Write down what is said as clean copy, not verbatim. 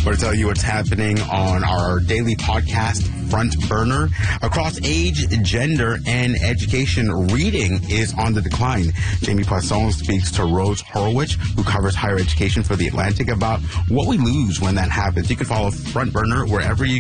We're to tell you what's happening on our daily podcast, Front Burner. Across age, gender, and education, reading is on the decline. Jamie Poisson speaks to Rose Horowitz, who covers higher education for The Atlantic, about what we lose when that happens. You can follow Front Burner wherever you